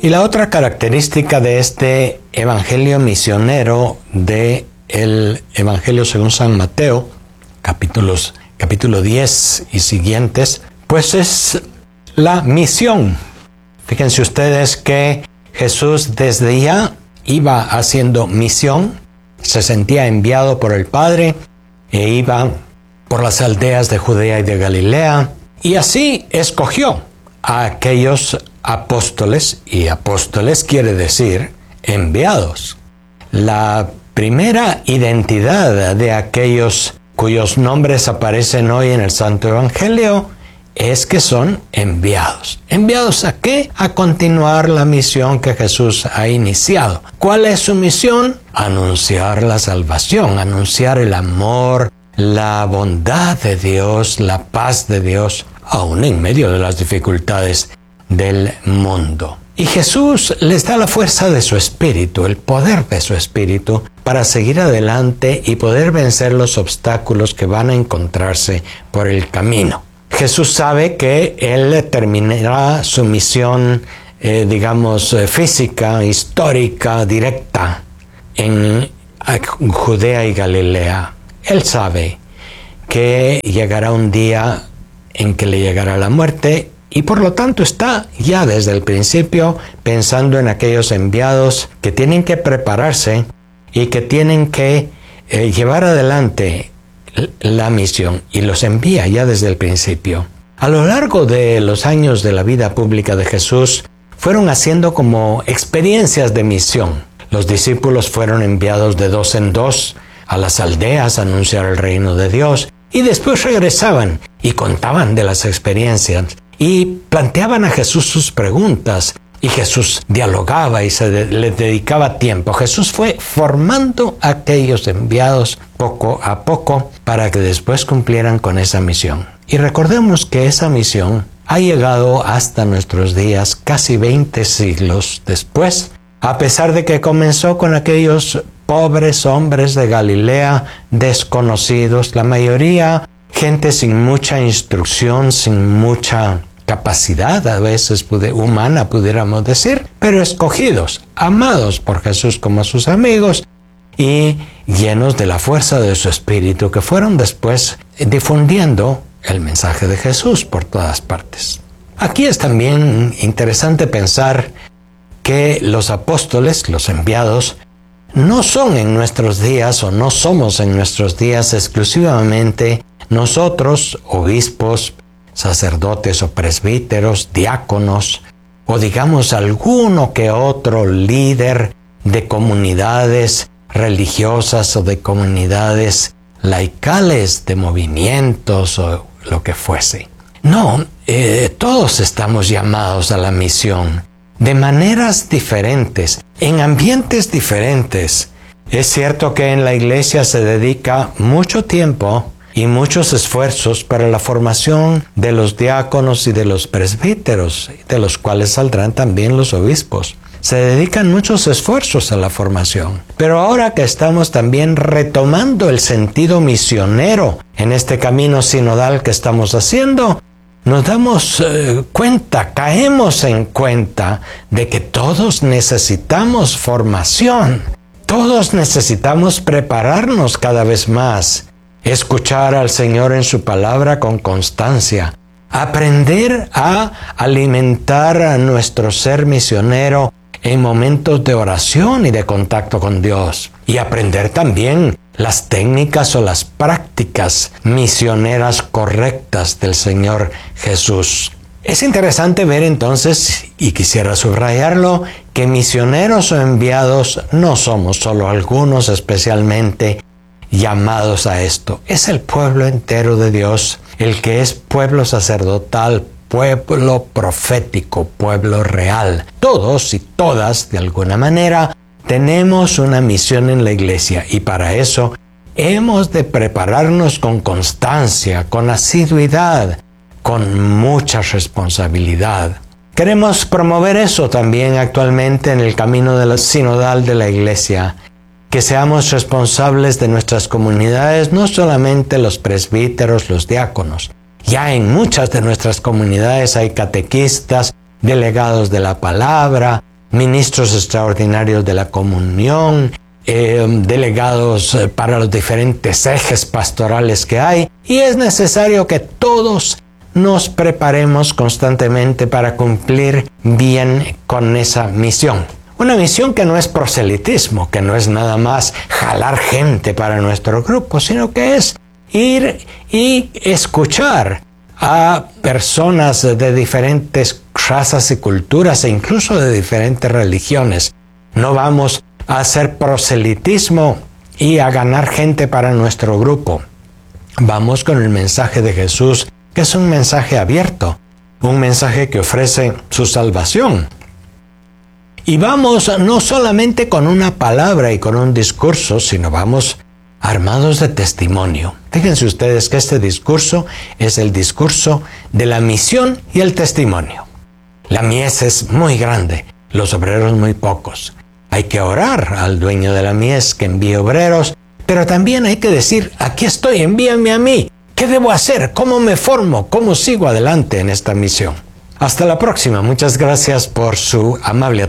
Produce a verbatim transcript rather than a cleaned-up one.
Y la otra característica de este evangelio misionero de el Evangelio según San Mateo, capítulos, capítulo diez y siguientes, pues es la misión. Fíjense ustedes que Jesús desde ya iba haciendo misión, se sentía enviado por el Padre e iba por las aldeas de Judea y de Galilea, y así escogió a aquellos apóstoles, y apóstoles quiere decir enviados. La primera identidad de aquellos cuyos nombres aparecen hoy en el Santo Evangelio es que son enviados. ¿Enviados a qué? A continuar la misión que Jesús ha iniciado. ¿Cuál es su misión? Anunciar la salvación, anunciar el amor, la bondad de Dios, la paz de Dios, aún en medio de las dificultades del mundo. Y Jesús les da la fuerza de su espíritu, el poder de su espíritu, para seguir adelante y poder vencer los obstáculos que van a encontrarse por el camino. Jesús sabe que Él terminará su misión, eh, digamos, eh, física, histórica, directa, en Judea y Galilea. Él sabe que llegará un día en que le llegará la muerte, y por lo tanto está ya desde el principio pensando en aquellos enviados que tienen que prepararse y que tienen que eh, llevar adelante la misión, y los envía ya desde el principio. A lo largo de los años de la vida pública de Jesús, fueron haciendo como experiencias de misión. Los discípulos fueron enviados de dos en dos a las aldeas a anunciar el reino de Dios, y después regresaban y contaban de las experiencias y planteaban a Jesús sus preguntas, y Jesús dialogaba y se de, le dedicaba tiempo. Jesús fue formando a aquellos enviados poco a poco para que después cumplieran con esa misión. Y recordemos que esa misión ha llegado hasta nuestros días, casi veinte siglos después, a pesar de que comenzó con aquellos pobres hombres de Galilea desconocidos, la mayoría gente sin mucha instrucción, sin mucha capacidad a veces humana, pudiéramos decir, pero escogidos, amados por Jesús como sus amigos y llenos de la fuerza de su espíritu, que fueron después difundiendo el mensaje de Jesús por todas partes. Aquí es también interesante pensar que los apóstoles, los enviados, no son en nuestros días o no somos en nuestros días exclusivamente nosotros, obispos, sacerdotes o presbíteros, diáconos, o digamos alguno que otro líder de comunidades religiosas o de comunidades laicales, de movimientos o lo que fuese. No, eh, todos estamos llamados a la misión de maneras diferentes, en ambientes diferentes. Es cierto que en la iglesia se dedica mucho tiempo y muchos esfuerzos para la formación de los diáconos y de los presbíteros, de los cuales saldrán también los obispos. Se dedican muchos esfuerzos a la formación. Pero ahora que estamos también retomando el sentido misionero en este camino sinodal que estamos haciendo, nos damos eh, cuenta, caemos en cuenta de que todos necesitamos formación. Todos necesitamos prepararnos cada vez más, escuchar al Señor en su palabra con constancia, aprender a alimentar a nuestro ser misionero en momentos de oración y de contacto con Dios, y aprender también las técnicas o las prácticas misioneras correctas del Señor Jesús. Es interesante ver entonces, y quisiera subrayarlo, que misioneros o enviados no somos solo algunos especialmente llamados a esto. Es el pueblo entero de Dios, el que es pueblo sacerdotal, pueblo profético, pueblo real. Todos y todas, de alguna manera, tenemos una misión en la iglesia, y para eso hemos de prepararnos con constancia, con asiduidad, con mucha responsabilidad. Queremos promover eso también actualmente en el camino de la sinodal de la iglesia, que seamos responsables de nuestras comunidades, no solamente los presbíteros, los diáconos. Ya en muchas de nuestras comunidades hay catequistas, delegados de la palabra, ministros extraordinarios de la comunión, eh, delegados para los diferentes ejes pastorales que hay, y es necesario que todos nos preparemos constantemente para cumplir bien con esa misión. Una misión que no es proselitismo, que no es nada más jalar gente para nuestro grupo, sino que es ir y escuchar a personas de diferentes razas y culturas e incluso de diferentes religiones. No vamos a hacer proselitismo y a ganar gente para nuestro grupo. Vamos con el mensaje de Jesús, que es un mensaje abierto, un mensaje que ofrece su salvación. Y vamos no solamente con una palabra y con un discurso, sino vamos armados de testimonio. Fíjense ustedes que este discurso es el discurso de la misión y el testimonio. La mies es muy grande, los obreros muy pocos. Hay que orar al dueño de la mies que envíe obreros, pero también hay que decir, aquí estoy, envíame a mí. ¿Qué debo hacer? ¿Cómo me formo? ¿Cómo sigo adelante en esta misión? Hasta la próxima. Muchas gracias por su amable atención.